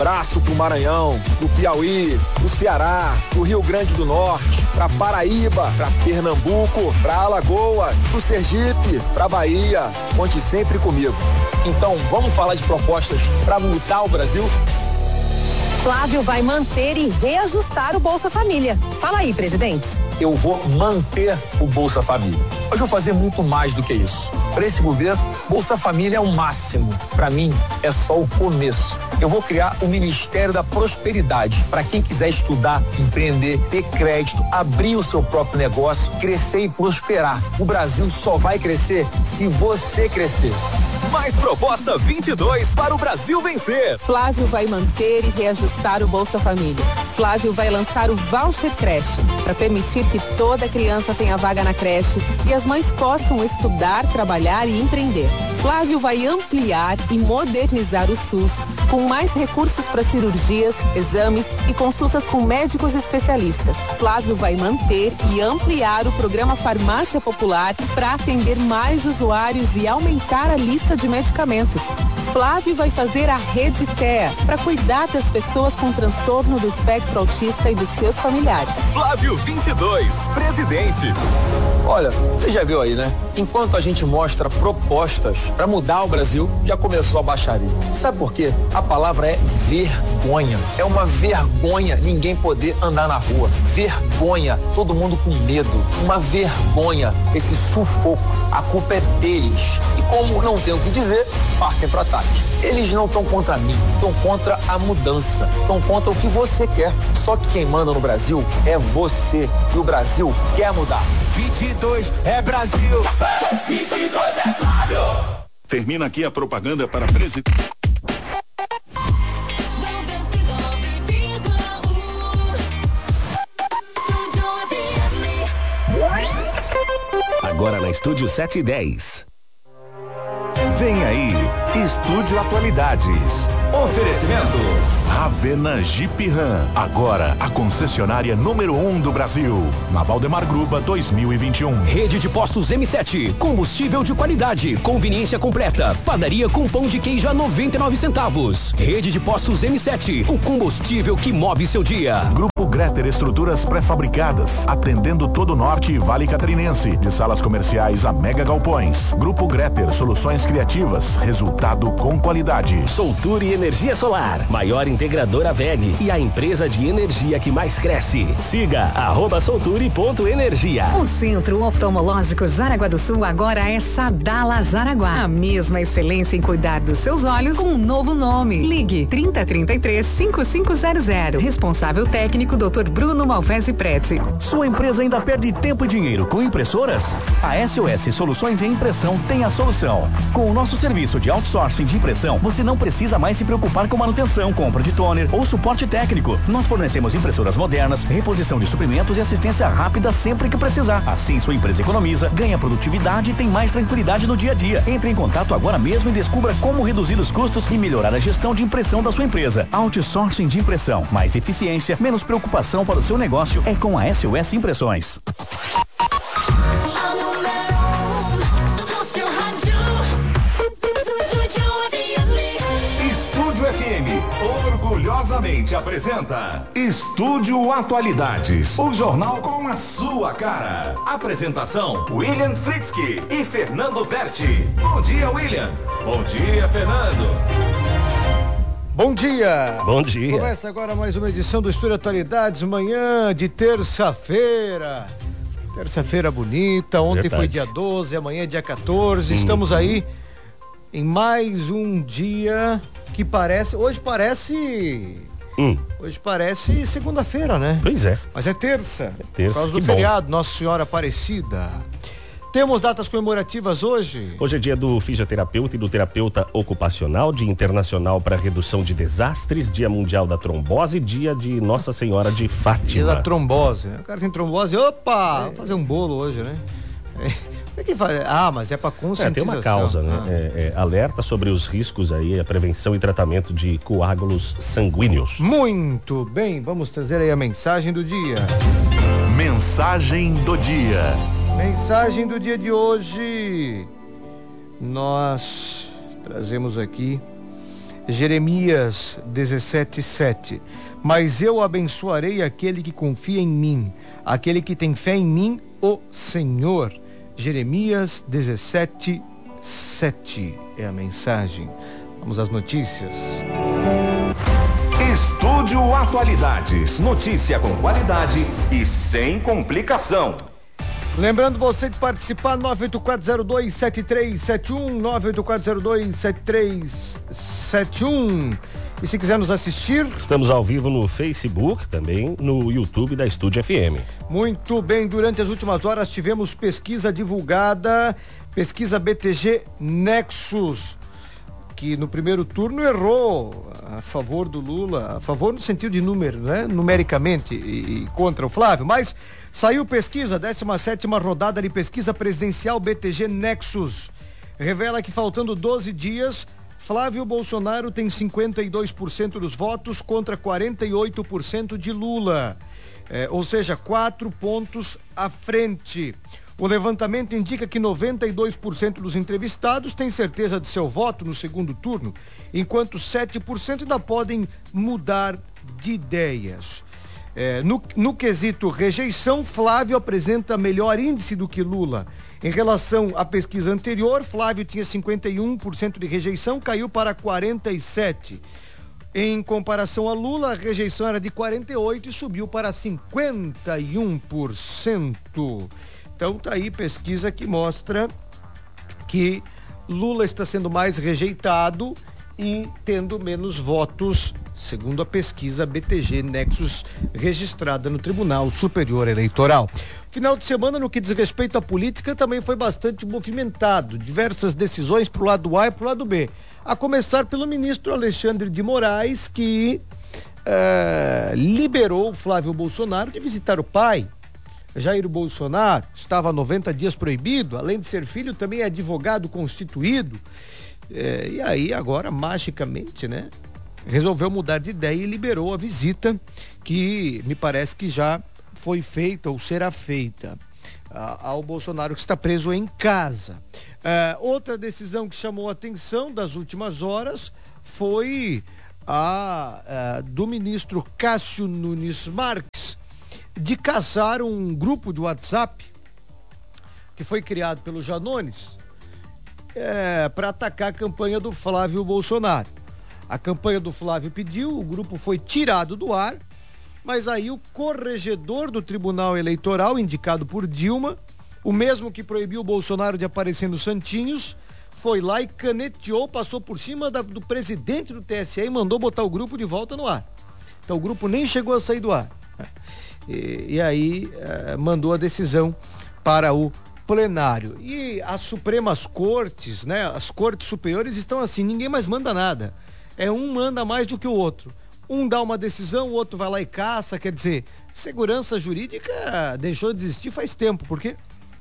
Abraço pro Maranhão, pro Piauí, pro Ceará, pro Rio Grande do Norte, pra Paraíba, pra Pernambuco, pra Alagoas, pro Sergipe, pra Bahia. Conte sempre comigo. Então, vamos falar de propostas pra mudar o Brasil? Flávio vai manter e reajustar o Bolsa Família. Fala aí, presidente. Eu vou manter o Bolsa Família. Mas vou fazer muito mais do que isso. Para esse governo, Bolsa Família é o máximo. Para mim, é só o começo. Eu vou criar o Ministério da Prosperidade para quem quiser estudar, empreender, ter crédito, abrir o seu próprio negócio, crescer e prosperar. O Brasil só vai crescer se você crescer. Mais proposta 22 para o Brasil vencer. Flávio vai manter e reajustar o Bolsa Família. Flávio vai lançar o Voucher Creche para permitir que toda criança tenha vaga na creche e as mães possam estudar, trabalhar e empreender. Flávio vai ampliar e modernizar o SUS com mais recursos para cirurgias, exames e consultas com médicos especialistas. Flávio vai manter e ampliar o programa Farmácia Popular para atender mais usuários e aumentar a lista de medicamentos. Flávio vai fazer a Rede TEA para cuidar das pessoas com transtorno do espectro autista e dos seus familiares. Flávio 22, presidente. Olha, você já viu aí, né? Enquanto a gente mostra propostas para mudar o Brasil, já começou a baixaria. Sabe por quê? A palavra é vergonha. É uma vergonha ninguém poder andar na rua. Vergonha, todo mundo com medo. Uma vergonha, esse sufoco. A culpa é deles. E como não tem o que dizer, partem para ataque. Eles não estão contra mim, estão contra a mudança, estão contra o que você quer. Só que quem manda no Brasil é você. E o Brasil quer mudar. 22 é Brasil. 22 é Flávio. Termina aqui a propaganda para presidente. Agora na Estúdio 710. Vem aí, Estúdio Atualidades. Oferecimento Ravena Jeep Ram, agora a concessionária número 1 do Brasil. Na Valdemar Gruba 2021. Rede de Postos M7, combustível de qualidade, conveniência completa, padaria com pão de queijo a 99 centavos. Rede de Postos M7, o combustível que move seu dia. Grupo Greter Estruturas Pré-Fabricadas, atendendo todo o norte e Vale Catarinense, de salas comerciais a mega galpões. Grupo Greter, soluções criativas, resultado com qualidade. Solture Energia Solar, maior integradora VEG e a empresa de energia que mais cresce. Siga @solture.energia. O Centro Oftalmológico Jaraguá do Sul agora é Sadala Jaraguá. A mesma excelência em cuidar dos seus olhos com um novo nome. Ligue 3033-5500. Responsável técnico Dr. Bruno Malvese Prete. Sua empresa ainda perde tempo e dinheiro com impressoras? A SOS Soluções em Impressão tem a solução. Com o nosso serviço de outsourcing de impressão, você não precisa mais se preocupar com manutenção, compra de toner ou suporte técnico. Nós fornecemos impressoras modernas, reposição de suprimentos e assistência rápida sempre que precisar. Assim sua empresa economiza, ganha produtividade e tem mais tranquilidade no dia a dia. Entre em contato agora mesmo e descubra como reduzir os custos e melhorar a gestão de impressão da sua empresa. Outsourcing de impressão, mais eficiência, menos preocupação para o seu negócio é com a SOS Impressões. Orgulhosamente apresenta Estúdio Atualidades, o jornal com a sua cara. Apresentação: William Fritzky e Fernando Berti. Bom dia, William. Bom dia, Fernando. Bom dia. Bom dia. Começa agora mais uma edição do Estúdio Atualidades, manhã de terça-feira. Terça-feira bonita, ontem foi dia 12, amanhã é dia 14, estamos aí em mais um dia que parece, hoje parece segunda-feira, né? Pois é. Mas é terça. É terça, por causa do que feriado, bom. Nossa Senhora Aparecida. Temos datas comemorativas hoje? Hoje é dia do fisioterapeuta e do terapeuta ocupacional, dia internacional para redução de desastres, dia mundial da trombose, dia de Nossa Senhora de Fátima. Dia da trombose, né? O cara tem trombose, opa, vou fazer um bolo hoje, né? O que faz? Ah, mas é para conscientização. Tem uma causa, né? Alerta sobre os riscos aí, a prevenção e tratamento de coágulos sanguíneos. Muito bem, vamos trazer aí a mensagem do dia. Mensagem do dia. Mensagem do dia de hoje. Nós trazemos aqui: Jeremias 17:7. Mas eu abençoarei aquele que confia em mim, aquele que tem fé em mim, o Senhor. Jeremias 17:7 é a mensagem. Vamos às notícias. Estúdio Atualidades. Notícia com qualidade e sem complicação. Lembrando você de participar, 984027371, 984027371. E se quiser nos assistir... Estamos ao vivo no Facebook, também no YouTube da Estúdio FM. Muito bem, durante as últimas horas tivemos pesquisa divulgada, pesquisa BTG Nexus, que no primeiro turno errou a favor do Lula, a favor no sentido de número, né? Numericamente e contra o Flávio, mas saiu pesquisa, 17ª rodada de pesquisa presidencial BTG Nexus, revela que faltando 12 dias, Flávio Bolsonaro tem 52% dos votos contra 48% de Lula, ou seja, 4 pontos à frente. O levantamento indica que 92% dos entrevistados têm certeza de seu voto no segundo turno, enquanto 7% ainda podem mudar de ideias. No quesito rejeição, Flávio apresenta melhor índice do que Lula. Em relação à pesquisa anterior, Flávio tinha 51% de rejeição, caiu para 47%. Em comparação a Lula, a rejeição era de 48% e subiu para 51%. Então tá aí pesquisa que mostra que Lula está sendo mais rejeitado e tendo menos votos, segundo a pesquisa BTG Nexus registrada no Tribunal Superior Eleitoral. Final de semana, no que diz respeito à política, também foi bastante movimentado. Diversas decisões para o lado A e para o lado B. A começar pelo ministro Alexandre de Moraes, que liberou Flávio Bolsonaro de visitar o pai. Jair Bolsonaro estava há 90 dias proibido, além de ser filho, também é advogado constituído. E aí agora, magicamente, né, resolveu mudar de ideia e liberou a visita, que me parece que já foi feita ou será feita ao Bolsonaro, que está preso em casa. Outra decisão que chamou a atenção das últimas horas foi a do ministro Cássio Nunes Marques, de caçar um grupo de WhatsApp que foi criado pelo Janones para atacar a campanha do Flávio Bolsonaro. A campanha do Flávio pediu, o grupo foi tirado do ar, mas aí o corregedor do Tribunal Eleitoral, indicado por Dilma, o mesmo que proibiu o Bolsonaro de aparecer nos Santinhos, foi lá e caneteou, passou por cima do presidente do TSE e mandou botar o grupo de volta no ar. Então o grupo nem chegou a sair do ar. E aí mandou a decisão para o plenário. E as Supremas Cortes, né? As Cortes Superiores estão assim, ninguém mais manda nada. Um manda mais do que o outro. Um dá uma decisão, o outro vai lá e caça, quer dizer, segurança jurídica deixou de existir faz tempo, porque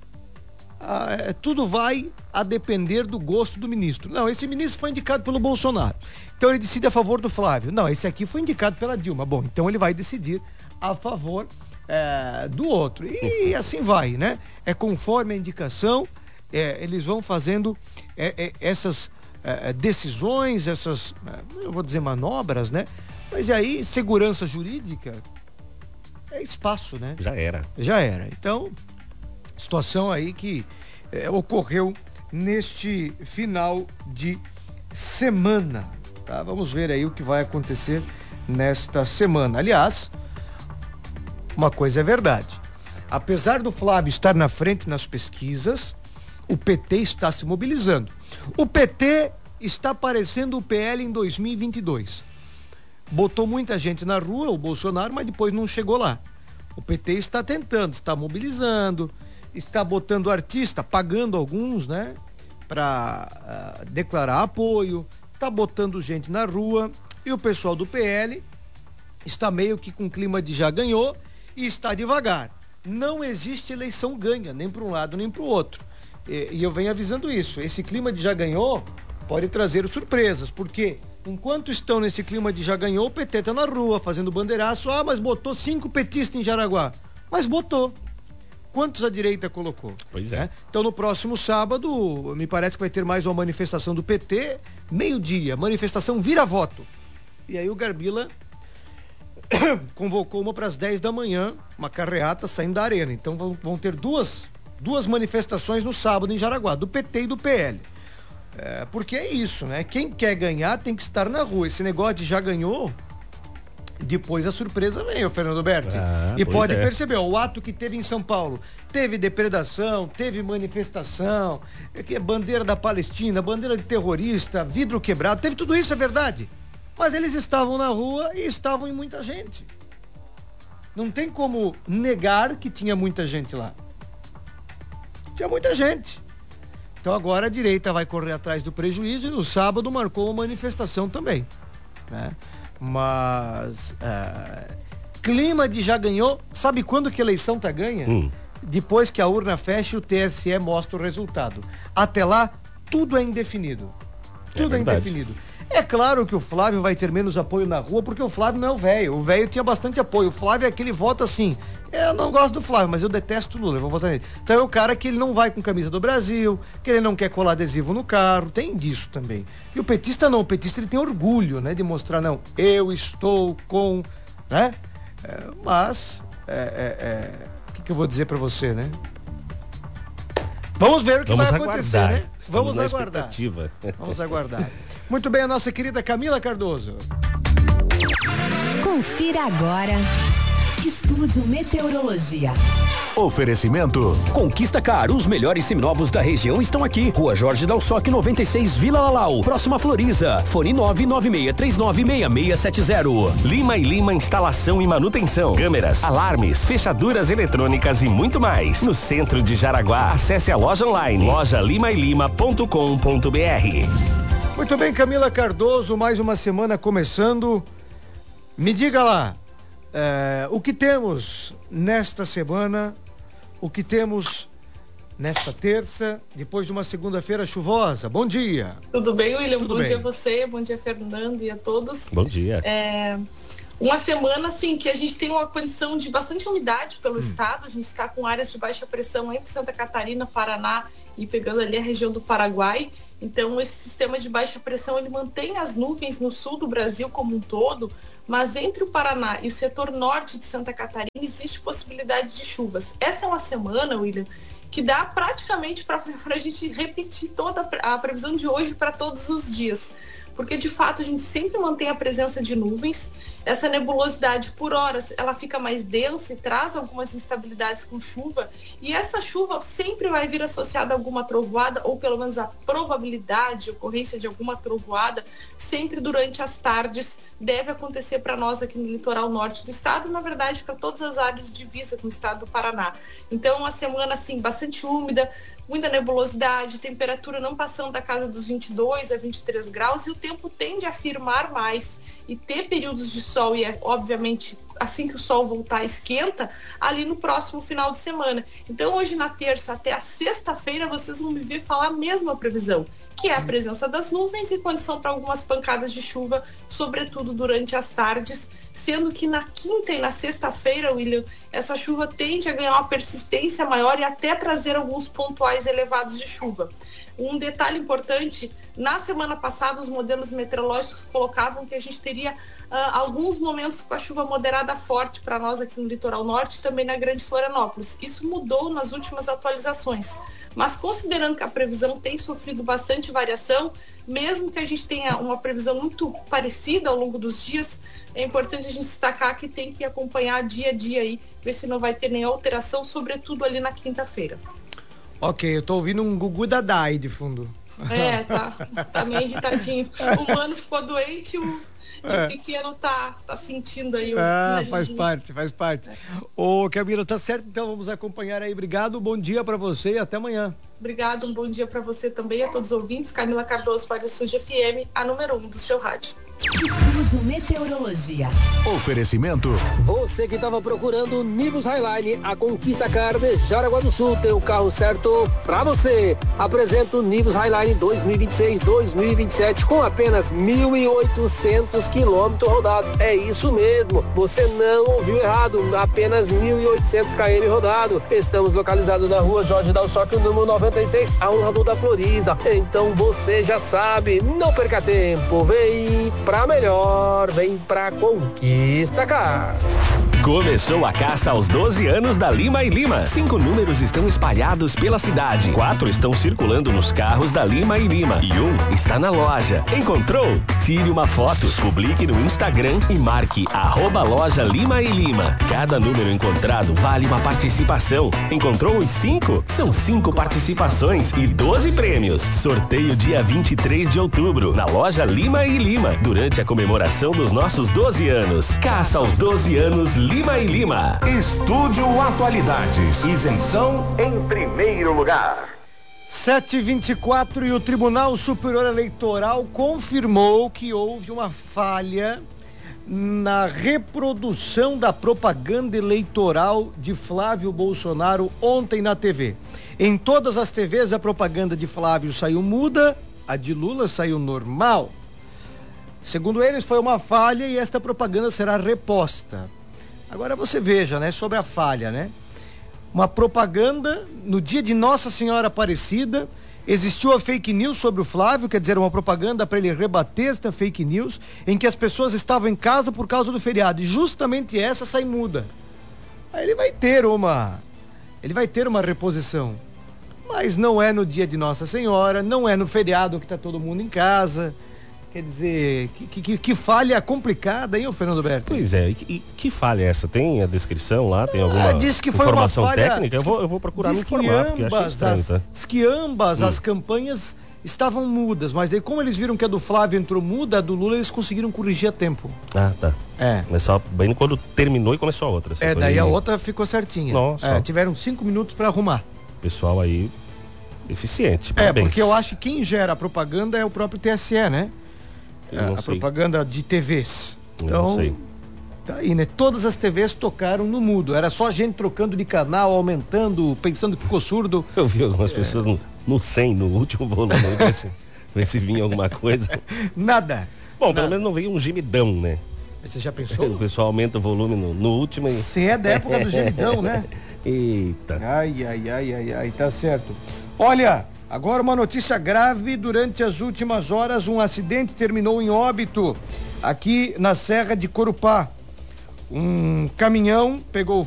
tudo vai a depender do gosto do ministro. Não, esse ministro foi indicado pelo Bolsonaro, então ele decide a favor do Flávio. Não, esse aqui foi indicado pela Dilma. Bom, então ele vai decidir a favor do outro. E assim vai, né? Conforme a indicação, eles vão fazendo essas decisões, essas, eu vou dizer manobras, né? Mas aí, segurança jurídica é espaço, né? Já era. Então, situação aí que ocorreu neste final de semana, tá? Vamos ver aí o que vai acontecer nesta semana. Aliás, uma coisa é verdade. Apesar do Flávio estar na frente nas pesquisas, o PT está se mobilizando. O PT está parecendo o PL em 2022. Botou muita gente na rua, o Bolsonaro, mas depois não chegou lá. O PT está tentando, está mobilizando, está botando artista, pagando alguns, né, para declarar apoio, está botando gente na rua, e o pessoal do PL está meio que com clima de já ganhou e está devagar. Não existe eleição ganha, nem para um lado nem para o outro. E eu venho avisando isso. Esse clima de já ganhou pode trazer surpresas, porque enquanto estão nesse clima de já ganhou, o PT tá na rua fazendo bandeiraço. Mas botou 5 petistas em Jaraguá. Mas botou. quantos a direita colocou. Pois é. Então no próximo sábado, me parece que vai ter mais uma manifestação do PT, meio-dia, manifestação vira voto. E aí o Garbila convocou uma para as 10 da manhã, uma carreata saindo da arena. Então vão ter duas manifestações no sábado em Jaraguá, do PT e do PL. Porque é isso, né? Quem quer ganhar tem que estar na rua. Esse negócio de já ganhou, depois a surpresa vem, o Fernando Berti. E pode perceber, o ato que teve em São Paulo, teve depredação, teve manifestação, bandeira da Palestina, bandeira de terrorista, vidro quebrado, teve tudo isso, é verdade. Mas eles estavam na rua e estavam em muita gente. Não tem como negar que tinha muita gente lá. Tinha muita gente. Então agora a direita vai correr atrás do prejuízo e no sábado marcou uma manifestação também, né? Mas clima de já ganhou. Sabe quando que a eleição tá ganha? Depois que a urna fecha e o TSE mostra o resultado. Até lá, tudo é indefinido. Tudo é indefinido. É claro que o Flávio vai ter menos apoio na rua, porque o Flávio não é o velho. O velho tinha bastante apoio. O Flávio é aquele voto assim. Eu não gosto do Flávio, mas eu detesto o Lula, eu vou votar nele. Então é o cara que ele não vai com camisa do Brasil, que ele não quer colar adesivo no carro, tem disso também. E o petista não, o petista ele tem orgulho, né, de mostrar, não, eu estou com, né? O que eu vou dizer pra você, né? Vamos ver o que vai acontecer, né? Vamos aguardar. Vamos aguardar. Muito bem, a nossa querida Camila Cardoso. Confira agora. Estúdio Meteorologia. Oferecimento. Conquista Car, os melhores seminovos da região estão aqui. Rua Jorge Dalsoc 96, Vila Lalau. Próxima Floriza. Fone 996396670. Lima e Lima Instalação e Manutenção. Câmeras, alarmes, fechaduras eletrônicas e muito mais. No centro de Jaraguá, acesse a loja online. lojalimaelima.com.br. Muito bem, Camila Cardoso, mais uma semana começando. Me diga lá. O que temos nesta semana, o que temos nesta terça, depois de uma segunda-feira chuvosa? Bom dia. Tudo bem, William? Bom dia a você, bom dia, Fernando, e a todos. Bom dia. Uma semana, assim, que a gente tem uma condição de bastante umidade pelo estado. A gente está com áreas de baixa pressão entre Santa Catarina, Paraná e pegando ali a região do Paraguai. Então, esse sistema de baixa pressão, ele mantém as nuvens no sul do Brasil como um todo, mas entre o Paraná e o setor norte de Santa Catarina existe possibilidade de chuvas. Essa é uma semana, William, que dá praticamente para a gente repetir toda a previsão de hoje para todos os dias. Porque, de fato, a gente sempre mantém a presença de nuvens. Essa nebulosidade, por horas, ela fica mais densa e traz algumas instabilidades com chuva. E essa chuva sempre vai vir associada a alguma trovoada, ou pelo menos a probabilidade de ocorrência de alguma trovoada, sempre durante as tardes, deve acontecer para nós aqui no litoral norte do estado, na verdade, para todas as áreas de divisa com o estado do Paraná. Então, uma semana, assim, bastante úmida, muita nebulosidade, temperatura não passando da casa dos 22 a 23 graus e o tempo tende a firmar mais e ter períodos de sol e, obviamente, assim que o sol voltar, esquenta ali no próximo final de semana. Então, hoje na terça até a sexta-feira, vocês vão me ver falar a mesma previsão, que é a presença das nuvens e condição para algumas pancadas de chuva, sobretudo durante as tardes, sendo que na quinta e na sexta-feira, William, essa chuva tende a ganhar uma persistência maior e até trazer alguns pontuais elevados de chuva. Um detalhe importante, na semana passada os modelos meteorológicos colocavam que a gente teria alguns momentos com a chuva moderada forte para nós aqui no litoral norte e também na Grande Florianópolis. Isso mudou nas últimas atualizações. Mas considerando que a previsão tem sofrido bastante variação, mesmo que a gente tenha uma previsão muito parecida ao longo dos dias, é importante a gente destacar que tem que acompanhar dia a dia aí, ver se não vai ter nenhuma alteração, sobretudo ali na quinta-feira. Ok, eu tô ouvindo um gugu dadá aí de fundo. Tá meio irritadinho. O mano ficou doente, o pequeno tá sentindo aí. Faz parte. Ô, Camila, tá certo, então vamos acompanhar aí. Obrigado, bom dia pra você e até amanhã. Obrigado, um bom dia pra você também, a todos os ouvintes. Camila Cardoso para o Estúdio FM, a número 1 do seu rádio. Estúdio Meteorologia. Oferecimento. Você que estava procurando Nivus Highline, a Conquista Car de Jaraguá do Sul tem o carro certo pra você. Apresento o Nivus Highline 2026-2027 com apenas 1.800 quilômetros rodados. É isso mesmo, você não ouviu errado, apenas 1.800 km rodado. Estamos localizados na rua Jorge Dalsóquio, número 96, a um lado da Floriza. Então você já sabe, não perca tempo, vem pra melhor, vem pra Conquista Car. Começou a caça aos 12 anos da Lima e Lima. 5 números estão espalhados pela cidade. 4 estão circulando nos carros da Lima e Lima. E 1 está na loja. Encontrou? Tire uma foto, publique no Instagram e marque @loja Lima e Lima. Cada número encontrado vale uma participação. Encontrou os 5? São 5 participações e 12 prêmios. Sorteio dia 23 de outubro, na loja Lima e Lima, durante a comemoração dos nossos 12 anos. Caça aos 12 anos Lima e Lima. Estúdio Atualidades. Isenção em primeiro lugar. 7h24 e o Tribunal Superior Eleitoral confirmou que houve uma falha na reprodução da propaganda eleitoral de Flávio Bolsonaro ontem na TV. Em todas as TVs a propaganda de Flávio saiu muda, a de Lula saiu normal. Segundo eles, foi uma falha e esta propaganda será reposta. Agora você veja, né, sobre a falha, né? Uma propaganda no dia de Nossa Senhora Aparecida, existiu a fake news sobre o Flávio, quer dizer, uma propaganda para ele rebater esta fake news, em que as pessoas estavam em casa por causa do feriado, e justamente essa sai muda. Aí ele vai ter uma reposição, mas não é no dia de Nossa Senhora, não é no feriado que está todo mundo em casa. Quer dizer, que falha complicada, hein, ô Fernando Berto? Pois é, e que falha é essa? Tem a descrição lá? Tem alguma diz que foi informação uma falha, técnica? Eu vou procurar me informar, porque achei estranho, tá? Diz que ambas as campanhas estavam mudas, mas aí como eles viram que a do Flávio entrou muda, a do Lula eles conseguiram corrigir a tempo. Ah, tá. É. Mas só bem quando terminou e começou a outra. Daí a outra ficou certinha. Nossa. Tiveram 5 minutos para arrumar. Pessoal aí, eficiente, parabéns. Porque eu acho que quem gera a propaganda é o próprio TSE, né? A propaganda de TVs. Então, não sei. Tá aí, né? Todas as TVs tocaram no mudo. Era só gente trocando de canal, aumentando, pensando que ficou surdo. Eu vi algumas pessoas no 100, no último volume, ver se vinha alguma coisa. Nada. Bom, pelo menos não veio um gemidão, né? Você já pensou? O pessoal aumenta o volume no último. Você é da época do gemidão, né? Eita. Ai, tá certo. Olha, agora uma notícia grave. Durante as últimas horas, um acidente terminou em óbito aqui na Serra de Corupá. Um caminhão pegou